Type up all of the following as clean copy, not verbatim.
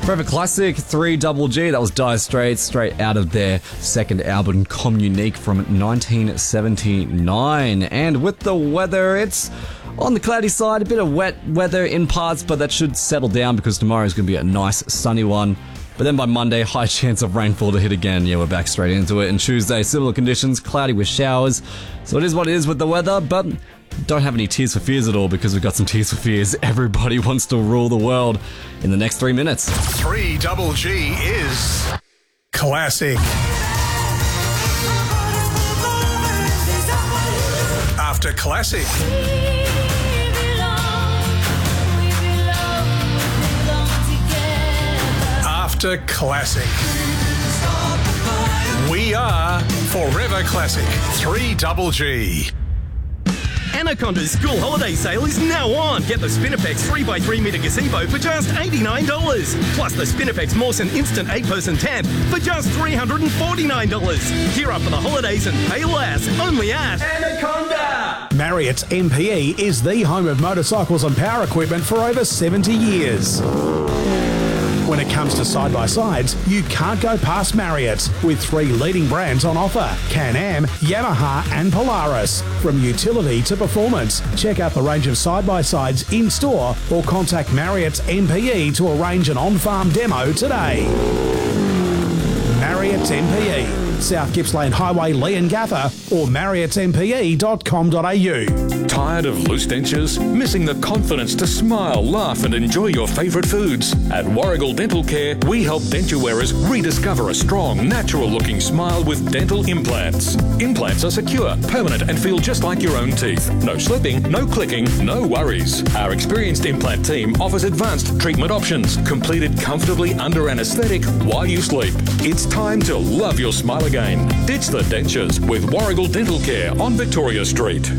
Forever Classic, 3GG. That was Dire Straits, straight out of their second album, Communique, from 1979. And with the weather, it's on the cloudy side, a bit of wet weather in parts, but that should settle down because tomorrow is going to be a nice sunny one. But then by Monday, high chance of rainfall to hit again. Yeah, we're back straight into it. And Tuesday, similar conditions, cloudy with showers. So it is what it is with the weather, but don't have any tears for fears at all because we've got some tears for fears. Everybody wants to rule the world in the next 3 minutes. 3GG is classic. After classic. After classic. We are Forever Classic. 3GG. Anaconda's school holiday sale is now on. Get the Spinifex 3x3 metre gazebo for just $89. Plus the Spinifex Mawson Instant 8-person tent for just $349. Gear up for the holidays and pay less. Only at Anaconda. Marriott's MPE is the home of motorcycles and power equipment for over 70 years. When it comes to side-by-sides, you can't go past Marriott, with 3 leading brands on offer: Can-Am, Yamaha and Polaris. From utility to performance, check out the range of side-by-sides in-store or contact Marriott's MPE to arrange an on-farm demo today. Marriott's MPE, South Gippsland Highway, Leongatha, or marriottsmpe.com.au. Tired of loose dentures? Missing the confidence to smile, laugh and enjoy your favourite foods? At Warrigal Dental Care, we help denture wearers rediscover a strong, natural-looking smile with dental implants. Implants are secure, permanent and feel just like your own teeth. No slipping, no clicking, no worries. Our experienced implant team offers advanced treatment options, completed comfortably under anaesthetic while you sleep. It's time to love your smile again. Ditch the dentures with Warrigal Dental Care on Victoria Street.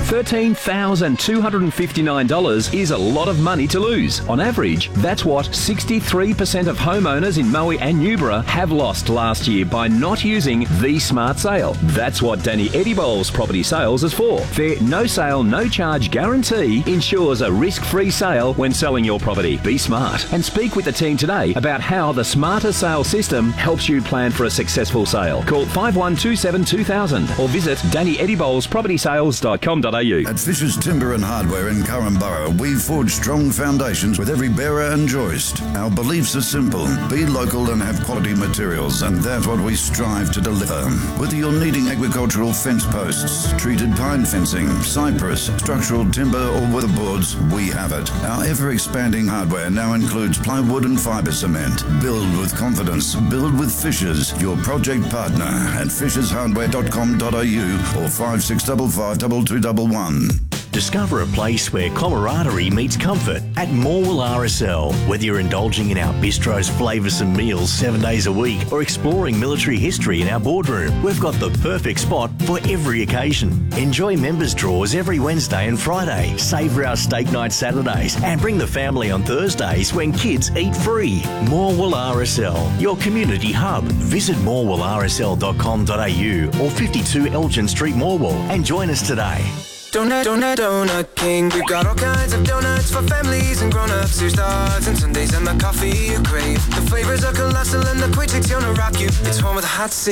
$13,259 is a lot of money to lose. On average, that's what 63% of homeowners in Moe and Newborough have lost last year by not using the Smart Sale. That's what Danny Edibol's Property Sales is for. Their no sale, no charge guarantee ensures a risk-free sale when selling your property. Be smart and speak with the team today about how the Smarter Sale system helps you plan for a successful sale. Call 5127 2000 or visit DannyEdibolsPropertySales.com.au. At Fisher's Timber and Hardware in Corranborough, we forge strong foundations with every bearer and joist. Our beliefs are simple: be local and have quality materials, and that's what we strive to deliver. Whether you're needing agricultural fence posts, treated pine fencing, cypress, structural timber or weatherboards, we have it. Our ever-expanding hardware now includes plywood and fibre cement. Build with confidence. Build with Fishers, your project partner at fishershardware.com.au or 5655 2211. Discover a place where camaraderie meets comfort at Morwell RSL. Whether you're indulging in our bistro's flavoursome meals 7 days a week or exploring military history in our boardroom, we've got the perfect spot for every occasion. Enjoy members' draws every Wednesday and Friday, savour our steak night Saturdays and bring the family on Thursdays when kids eat free. Morwell RSL, your community hub. Visit morwellrsl.com.au or 52 Elgin Street, Morwell and join us today. Donut King. We've got all kinds of donuts for families and grown-ups. Here's dogs and Sundays and the coffee you crave. The flavors are colossal and the quick takes you on a rock you. It's home with a hot seat.